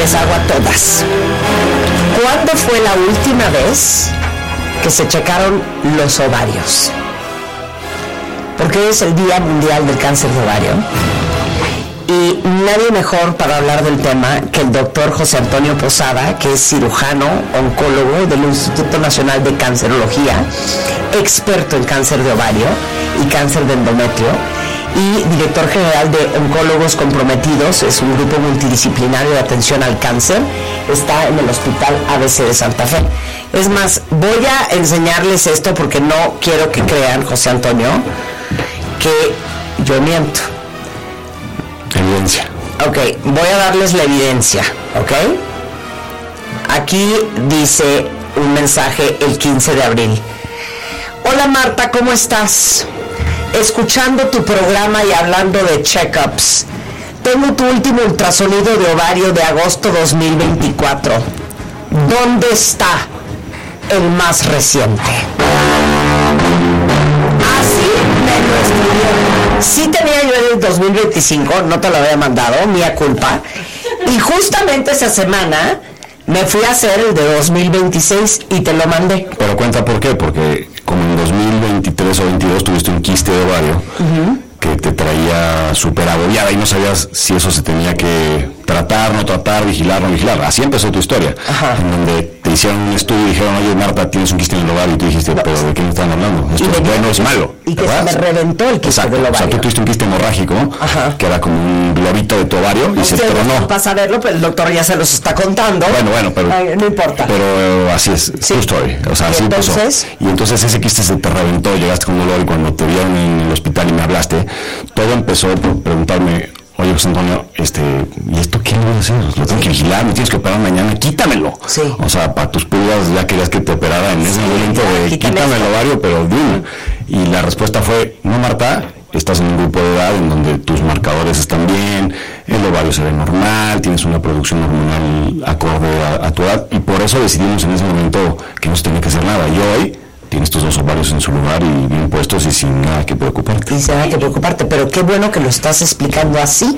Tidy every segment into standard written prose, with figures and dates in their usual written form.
les hago a todas. ¿Cuándo fue la última vez que se checaron los ovarios? Porque hoy es el Día Mundial del Cáncer de Ovario. Y nadie mejor para hablar del tema que el doctor José Antonio Posada, que es cirujano, oncólogo del Instituto Nacional de Cancerología, experto en cáncer de ovario y cáncer de endometrio, y director general de Oncólogos Comprometidos. Es un grupo multidisciplinario de atención al cáncer. Está en el Hospital ABC de Santa Fe. Es más, voy a enseñarles esto porque no quiero que crean, José Antonio, que yo miento. Evidencia. Ok, voy a darles la evidencia, ¿ok? Aquí dice un mensaje el 15 de abril. Hola Marta, ¿cómo estás? Escuchando tu programa y hablando de check-ups. Tengo tu último ultrasonido de ovario de agosto 2024. ¿Dónde está el más reciente? Así me lo escribieron. Sí tenía yo el 2025, no te lo había mandado, mía culpa. Y justamente esa semana me fui a hacer el de 2026 y te lo mandé. Pero cuenta por qué, porque como en 2023 o 22 tuviste un quiste de ovario que te traía súper agobiada y no sabías si eso se tenía que tratar, no tratar, vigilar, no vigilar. Así empezó tu historia. Ajá. En donde te hicieron un estudio y dijeron, oye Marta, tienes un quiste en el ovario, y tú dijiste, pero ¿de qué me están hablando? Esto es bueno, es malo. Y que se me reventó el quiste del ovario. O sea, tú tuviste un quiste hemorrágico, que era como un globito de tu ovario y se tronó. No pasa a verlo, pero el doctor ya se los está contando. Bueno, pero no importa. Pero así es, true story. O sea, así pasó. Y entonces ese quiste se te reventó, llegaste con dolor y cuando te vieron en el hospital y me hablaste, todo empezó por preguntarme, oye José Antonio, ¿y esto qué voy a hacer? Lo tengo que vigilar, me tienes que operar mañana, quítamelo. Sí. O sea, para tus pulgas ya querías que te operara en ese momento de quítame el ovario, pero dime. Y la respuesta fue, no Marta, estás en un grupo de edad en donde tus marcadores están bien, el ovario se ve normal, tienes una producción hormonal acorde a tu edad, y por eso decidimos en ese momento que no se tenía que hacer nada. Y hoy tienes tus dos ovarios en su lugar y bien puestos y sin nada que preocuparte. Y sin nada que preocuparte, pero qué bueno que lo estás explicando así,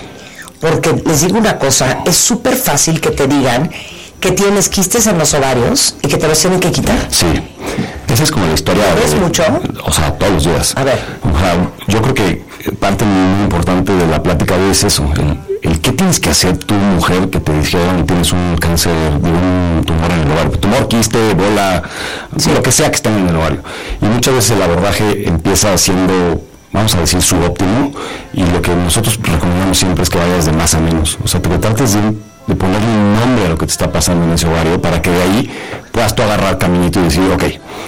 porque les digo una cosa, es súper fácil que te digan que tienes quistes en los ovarios y que te los tienen que quitar. Sí, esa es como la historia. ¿Ves mucho? O sea, todos los días. A ver. O sea, yo creo que parte muy importante de la plática de es eso, el qué tienes que hacer tú, mujer, que te dijeron que tienes un cáncer de un tumor en el ovario, tumor, quiste, bola, lo que sea que esté en el ovario. Y muchas veces el abordaje empieza siendo, vamos a decir, subóptimo, y lo que nosotros recomendamos siempre es que vayas de más a menos. O sea, que trates de ponerle un nombre a lo que te está pasando en ese ovario para que de ahí puedas tú agarrar caminito y decir, ok,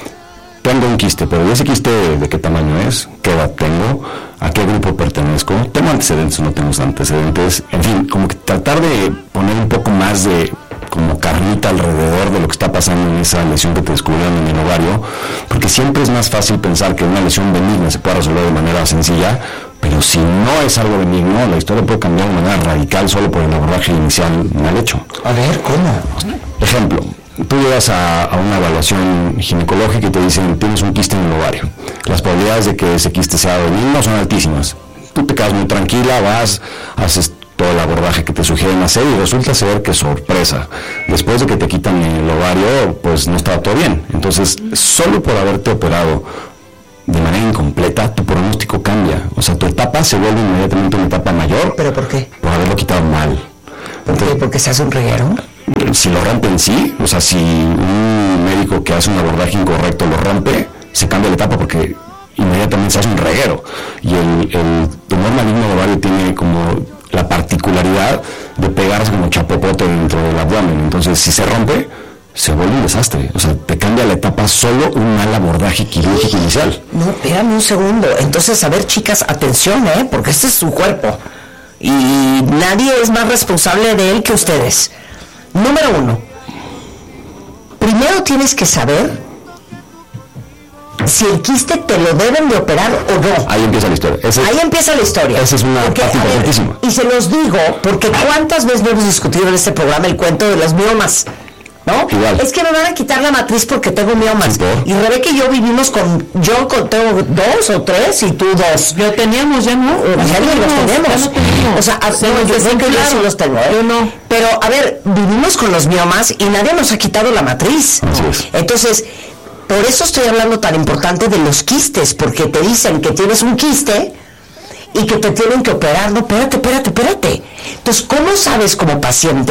tengo un quiste, pero ese quiste de qué tamaño es, qué edad tengo, a qué grupo pertenezco, tengo antecedentes o no tengo antecedentes, en fin, como que tratar de poner un poco más de como carnita alrededor de lo que está pasando en esa lesión que te descubrieron en el ovario, porque siempre es más fácil pensar que una lesión benigna se puede resolver de manera sencilla, pero si no es algo benigno, la historia puede cambiar de manera radical solo por el abordaje inicial mal hecho. A ver, ¿cómo? Ejemplo, tú llegas a una evaluación ginecológica y te dicen, tienes un quiste en el ovario. Las probabilidades de que ese quiste sea benigno son altísimas. Tú te quedas muy tranquila, vas, haces todo el abordaje que te sugieren hacer y resulta ser que, sorpresa, después de que te quitan el ovario, pues no estaba todo bien. Entonces, solo por haberte operado de manera incompleta, tu pronóstico cambia. O sea, tu etapa se vuelve inmediatamente una etapa mayor. ¿Pero por qué? Por haberlo quitado mal. ¿Por qué? ¿Porque se hace un reguero? Si lo rompen, sí. O sea, si un médico que hace un abordaje incorrecto lo rompe, se cambia la etapa porque inmediatamente se hace un reguero. Y el tumor maligno de ovario tiene como la particularidad de pegarse como chapopote dentro del abdomen. Entonces, si se rompe, se vuelve un desastre. O sea, te cambia la etapa solo un mal abordaje quirúrgico inicial. No, espérame un segundo. Entonces, a ver, chicas, atención, porque este es su cuerpo. Y nadie es más responsable de él que ustedes. Número 1. Primero tienes que saber si el quiste te lo deben de operar o no. Ahí empieza la historia. Ahí empieza la historia. Esa es una parte importantísima. Y se los digo porque cuántas veces no hemos discutido en este programa el cuento de las miomas. ¿no? Igual. Es que me van a quitar la matriz porque tengo miomas. Sí, y Rebeca y yo vivimos tengo 2 o 3 y tú 2. Yo teníamos, ya no. Ya ni los tenemos. O sea, yo creo que yo sí los tengo, ¿eh? Yo no. Pero, a ver, vivimos con los miomas y nadie nos ha quitado la matriz. Así es. Entonces, por eso estoy hablando tan importante de los quistes, porque te dicen que tienes un quiste y que te tienen que operar. No, espérate. Entonces, ¿cómo sabes como paciente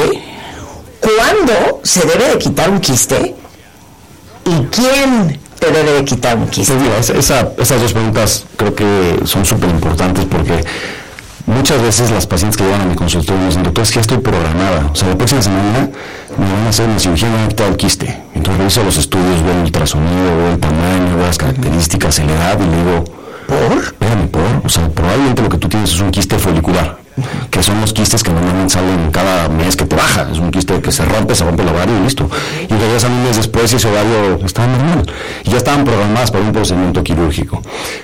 cuándo se debe de quitar un quiste y quién te debe de quitar un quiste? Pues mira, esas dos preguntas creo que son súper importantes porque muchas veces las pacientes que llegan a mi consultorio me dicen, doctor, es que ya estoy programada. O sea, la próxima semana me van a hacer una cirugía y me van a quitar el quiste. Entonces reviso los estudios, veo el ultrasonido, veo el tamaño, veo las características, la edad y le digo, Espérame, o sea, probablemente lo que tú tienes es un quiste folicular, que son los quistes que normalmente salen cada mes que te baja. Es un quiste que se rompe el ovario y listo. Y regresan un mes después y ese ovario estaba normal. Y ya estaban programadas para un procedimiento quirúrgico.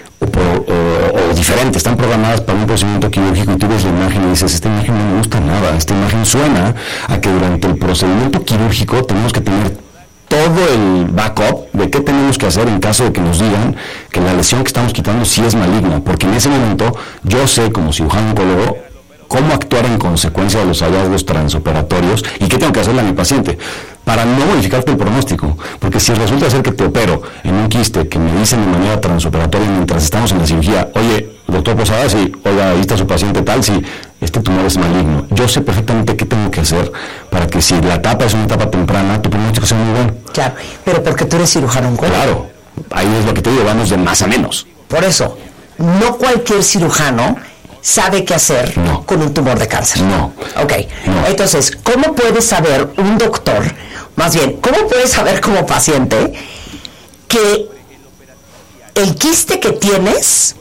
O diferente, están programadas para un procedimiento quirúrgico y tú ves la imagen y dices, esta imagen no me gusta nada, esta imagen suena a que durante el procedimiento quirúrgico tenemos que tener todo el backup de qué tenemos que hacer en caso de que nos digan que la lesión que estamos quitando sí es maligna, porque en ese momento yo sé como cirujano oncólogo cómo actuar en consecuencia de los hallazgos transoperatorios y qué tengo que hacerle a mi paciente para no modificarte el pronóstico, porque si resulta ser que te opero en un quiste que me dicen de manera transoperatoria mientras estamos en la cirugía, oye, doctor Posada, sí, oiga, ahí está su paciente tal, sí, este tumor es maligno, yo sé perfectamente qué tengo que hacer para que si la etapa es una etapa temprana, tu pronóstico sea muy bueno. Claro, pero porque tú eres cirujano oncólogo. Claro, ahí es lo que te digo, vamos de más a menos. Por eso, no cualquier cirujano sabe qué hacer con un tumor de cáncer. No. Ok. No. Entonces, ¿cómo puede saber un doctor, más bien, cómo puede saber como paciente que el quiste que tienes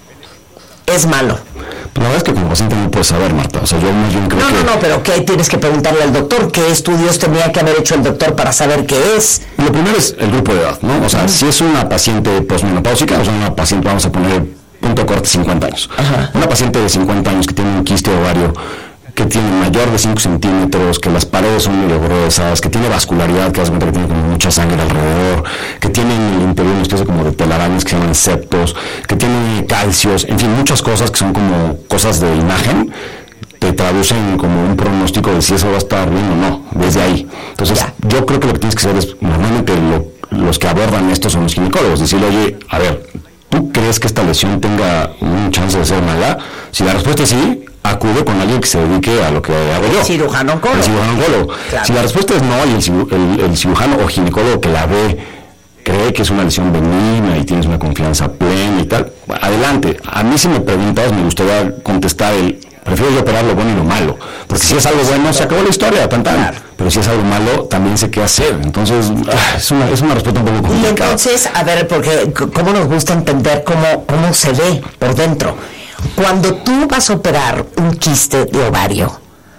es malo? Pues la verdad es que como paciente no puedes saber, Marta. O sea, yo más bien creo que... No, pero ¿qué tienes que preguntarle al doctor? ¿Qué estudios tenía que haber hecho el doctor para saber qué es? Lo primero es el grupo de edad, ¿no? O sea, si es una paciente posmenopáusica, o sea, una paciente, vamos a poner punto de corte 50 años. Ajá. Una paciente de 50 años que tiene un quiste ovario que tiene mayor de 5 centímetros, que las paredes son muy gruesas, que tiene vascularidad, que hace cuenta que tiene como mucha sangre alrededor, que tiene en el interior una especie como de telarañas que se llaman septos, que tiene calcios, en fin, muchas cosas que son como cosas de imagen, te traducen como un pronóstico de si eso va a estar bien o no, desde ahí. Entonces, yo creo que lo que tienes que hacer es, normalmente los que abordan esto son los ginecólogos, decirle, oye, a ver, ¿tú crees que esta lesión tenga un chance de ser mala? Si la respuesta es sí, acude con alguien que se dedique a lo que hago yo. El cirujano oncólogo. El cirujano oncólogo. Claro. Si la respuesta es no y el cirujano o ginecólogo que la ve cree que es una lesión benigna y tienes una confianza plena y tal, adelante. A mí si me preguntas me gustaría contestar prefiero yo operar lo bueno y lo malo, porque si es algo bueno se acabó la historia, claro. Pero si es algo malo también sé qué hacer, entonces es una respuesta un poco complicada. Y entonces, a ver, porque cómo nos gusta entender cómo se ve por dentro. Cuando tú vas a operar un quiste de ovario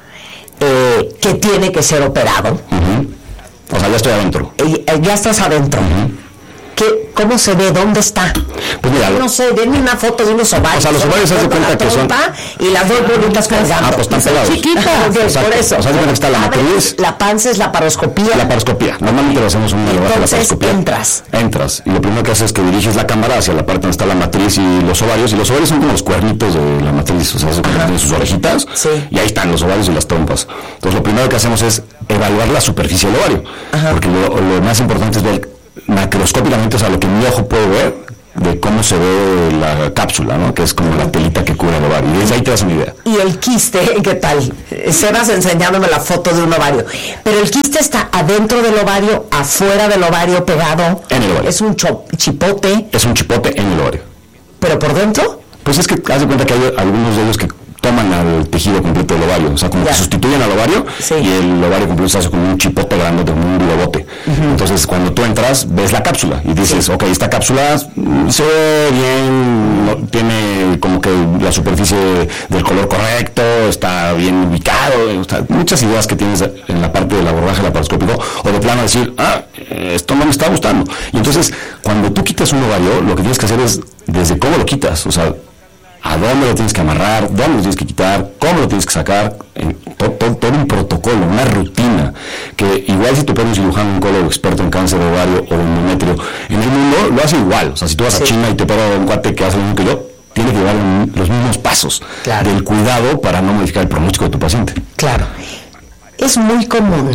que tiene que ser operado, o sea, ya estoy adentro. Ya estás adentro. ¿Cómo se ve? ¿Dónde está? Pues mira, no sé, denme una foto de unos ovarios. O sea, los ovarios se hace cuenta que son... Y las dos bolitas colgando. Pues están pegados. Chiquitas. Por eso. O sea, que está la matriz. La panza es la paroscopía. La paroscopía. Normalmente lo hacemos una elevada la paroscopía. Entras. Y lo primero que haces es que diriges la cámara hacia la parte donde está la matriz y los ovarios. Y los ovarios son como los cuernitos de la matriz. O sea, tienen sus orejitas. Sí. Y ahí están los ovarios y las trompas. Entonces, lo primero que hacemos es evaluar la superficie del ovario. Porque lo más importante es ver macroscópicamente, o sea, lo que mi ojo puede ver de cómo se ve la cápsula, ¿no? Que es como la telita que cubre el ovario. Y desde ahí te das una idea. Y el quiste, ¿qué tal? Sebas enseñándome la foto de un ovario. Pero el quiste está adentro del ovario, afuera del ovario, pegado. En el ovario. Es un chipote. Es un chipote en el ovario. ¿Pero por dentro? Pues es que haz de cuenta que hay algunos de ellos que toman al tejido completo del ovario, o sea, como que sustituyen al ovario y el ovario completo se hace como un chipote grande, como un globote. Entonces, cuando tú entras, ves la cápsula y dices, ok, esta cápsula se ve bien, no, tiene como que la superficie del color correcto, está bien ubicado, muchas ideas que tienes en la parte del abordaje laparoscópico, o de plano decir, esto no me está gustando. Y entonces, cuando tú quitas un ovario, lo que tienes que hacer es desde cómo lo quitas, o sea, a dónde lo tienes que amarrar, dónde lo tienes que quitar, cómo lo tienes que sacar, todo un protocolo, una rutina, que igual si tú pones un cirujano, un oncólogo experto en cáncer de ovario o de endometrio, en el mundo lo hace igual. O sea, si tú vas a China y te pega un cuate que hace lo mismo que yo, tienes que llevar los mismos pasos del cuidado para no modificar el pronóstico de tu paciente. Claro. Es muy común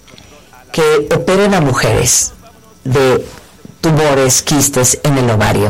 que operen a mujeres de tumores, quistes en el ovario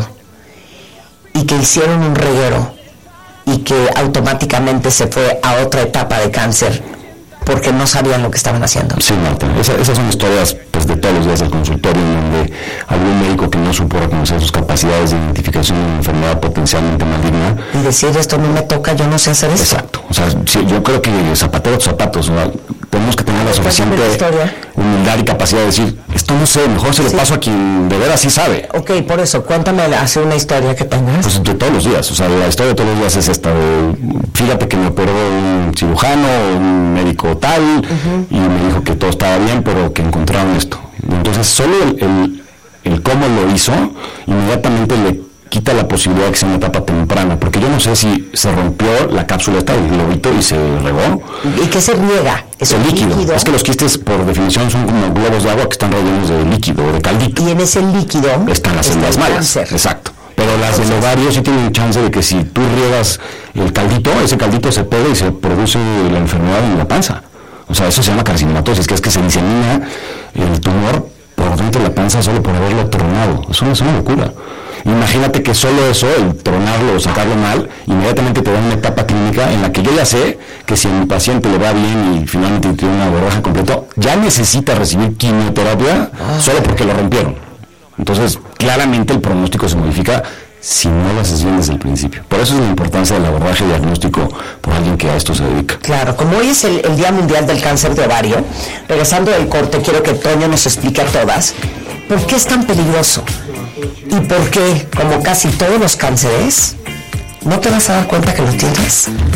y que hicieron un reguero y que automáticamente se fue a otra etapa de cáncer porque no sabían lo que estaban haciendo. Sí, Marta, esas son historias pues, de todos los días del consultorio, en donde algún médico que no supo reconocer sus capacidades de identificación de una enfermedad potencialmente maligna. Y decir, esto no me toca, yo no sé hacer eso. Exacto. O sea, sí, yo creo que zapatero a tus zapatos, ¿no? Tenemos que tener la suficiente humildad y capacidad de decir, esto no sé, mejor se lo paso a quien de veras sí sabe. Ok, por eso, cuéntame, hace una historia que tengas. Pues de todos los días, o sea, la historia de todos los días es esta, fíjate que me operó un cirujano, un médico tal, y me dijo que todo estaba bien, pero que encontraron esto. Entonces, solo el cómo lo hizo, inmediatamente le quita la posibilidad de que sea una etapa temprana, porque yo no sé si se rompió la cápsula esta del globito y se regó. ¿Y qué se riega? ¿Es el líquido? Es que los quistes, por definición, son como globos de agua que están rellenos de líquido o de caldito. Y en ese líquido están las células malas. Cáncer. Exacto. Pero las del ovario sí tienen chance de que si tú riegas el caldito, ese caldito se pega y se produce la enfermedad en la panza. O sea, eso se llama carcinomatosis, que es que se disemina el tumor por dentro de la panza solo por haberlo tronado. Eso es una locura. Imagínate que solo eso, el tronarlo o sacarlo mal, inmediatamente te da una etapa clínica en la que yo ya sé que si a mi paciente le va bien y finalmente tiene una borraja completa, ya necesita recibir quimioterapia solo porque lo rompieron. Entonces, claramente el pronóstico se modifica si no lo haces bien desde el principio. Por eso es la importancia del abordaje diagnóstico por alguien que a esto se dedica. Claro, como hoy es el Día Mundial del Cáncer de Ovario, regresando del corte, quiero que Toño nos explique a todas por qué es tan peligroso y por qué, como casi todos los cánceres, no te vas a dar cuenta que lo tienes